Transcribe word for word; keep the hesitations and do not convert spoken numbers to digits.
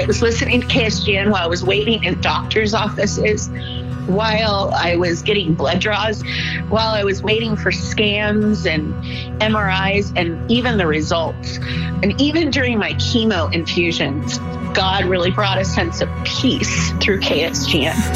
I was listening to K S G N while I was waiting in doctor's offices, while I was getting blood draws, while I was waiting for scans and M R Is and even the results. And even during my chemo infusions, God really brought a sense of peace through K S G N.